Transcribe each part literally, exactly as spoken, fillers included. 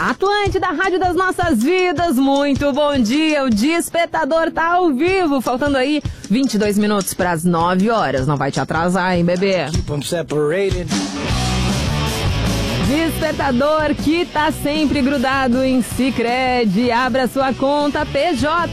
Atlântida, Rádio das Nossas Vidas, muito bom dia. O Despertador tá ao vivo, faltando aí vinte e dois minutos para as nove horas. Não vai te atrasar, hein, bebê? Despertador que tá sempre grudado em Sicredi. Abra sua conta P J.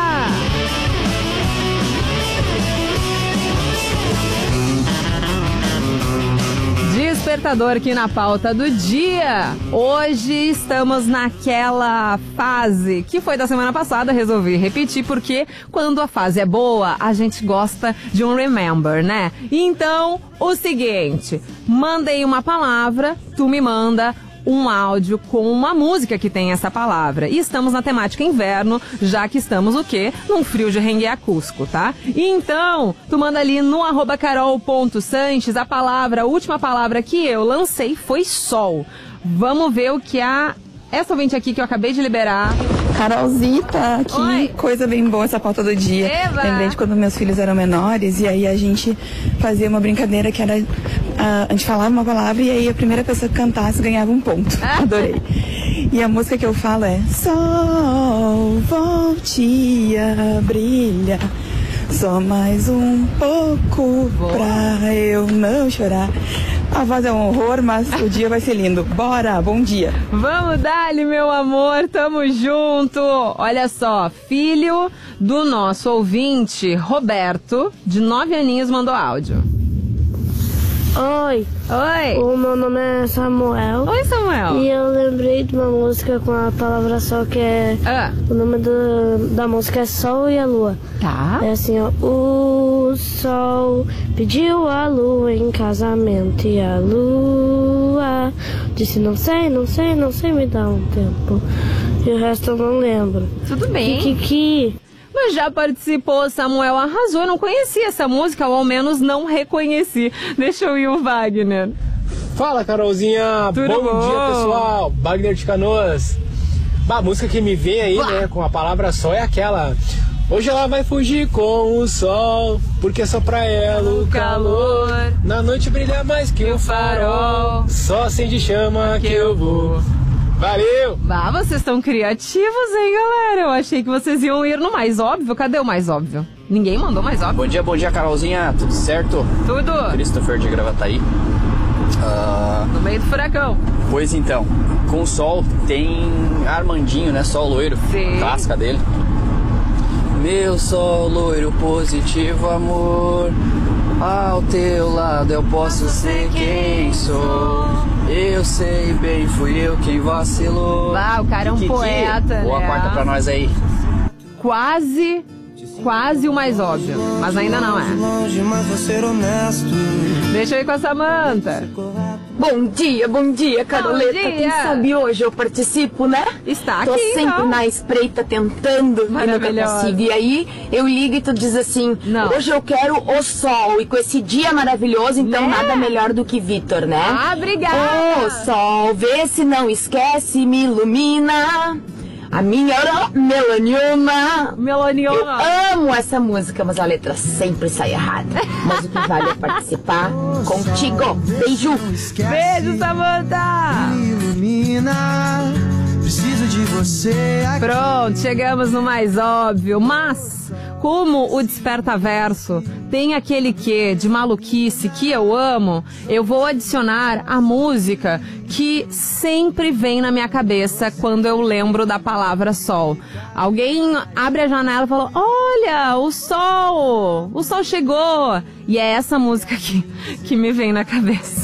Despertador aqui na pauta do dia. Hoje estamos naquela fase que foi da semana passada, resolvi repetir porque quando a fase é boa, a gente gosta de um remember, né? Então, o seguinte, mandei uma palavra, tu me manda um áudio com uma música que tem essa palavra. E estamos na temática inverno, já que estamos o quê? Num frio de renguear Cusco, tá? Então, tu manda ali no arroba carol.sanches a palavra, a última palavra que eu lancei foi sol. Vamos ver o que a... essa ouvinte aqui que eu acabei de liberar. Carolzita, que Oi. Coisa bem boa essa pauta do dia. Eva. Lembrei de quando meus filhos eram menores e aí a gente fazia uma brincadeira que era... Uh, a gente falava uma palavra e aí a primeira pessoa que cantasse ganhava um ponto. Ah. Adorei. E a música que eu falo é Sol, volte a brilhar, só mais um pouco Boa. pra eu não chorar. A voz é um horror, mas o dia vai ser lindo. Bora, bom dia. Vamos dar-lhe, meu amor, tamo junto. Olha só, filho do nosso ouvinte, Roberto, de nove aninhos, mandou áudio. Oi, Oi. o meu nome é Samuel. Oi, Samuel. E eu lembrei de uma música com a palavra sol, que é... Ah. O nome do, da música é Sol e a Lua. Tá. É assim, ó. O sol pediu a lua em casamento e a lua disse não sei, não sei, não sei, me dá um tempo. E o resto eu não lembro. Tudo bem. Kiki. Mas já participou, Samuel arrasou. Eu não conhecia essa música, ou ao menos não reconheci. Deixa eu ir o Wagner. Fala, Carolzinha. Tudo bom, bom? dia, pessoal. Wagner de Canoas. Bah, a música que me vem aí, Uá. né, com a palavra sol é aquela. Hoje ela vai fugir com o sol, porque só pra ela o calor. Na noite brilha mais que o farol, só acende chama que eu vou. Valeu! Bah, vocês estão criativos, hein, galera? Eu achei que vocês iam ir no mais óbvio. Cadê o mais óbvio? Ninguém mandou mais óbvio? Bom dia, bom dia, Carolzinha. Tudo certo? Tudo Christopher de Gravataí. Ah, no meio do furacão. pois então, com o sol tem Armandinho, né? Sol loiro. Sim. Casca dele. Meu sol loiro, positivo amor. Ao teu lado eu posso ser quem sou. Eu sei bem, fui eu quem vacilou. Ah, o cara é um Kiki, poeta, boa né? quarta pra nós aí. Quase, quase o mais óbvio. Mas ainda não é. Deixa eu ir com a Samanta. Bom dia, bom dia, Caroleta. Bom dia. Quem sabe hoje eu participo, né? Está Tô aqui, sempre então. na espreita tentando e nunca Maravilhosa. consigo. E aí eu ligo e tu diz assim, Não. hoje eu quero o sol. E com esse dia maravilhoso, então Né? nada melhor do que Vitor, né? Ah, obrigada. Ô sol, vê se não esquece, me ilumina. A minha melanina. Melaniona. Eu amo essa música, mas a letra sempre sai errada. Mas o que vale é participar contigo. Beijo. Beijo, Samanta. Ilumina, preciso de você aqui. Pronto, chegamos no mais óbvio, mas como o Desperta Verso tem aquele quê de maluquice que eu amo, eu vou adicionar a música que sempre vem na minha cabeça quando eu lembro da palavra sol. Alguém abre a janela e fala, olha, o sol, o sol chegou. E é essa música aqui que me vem na cabeça.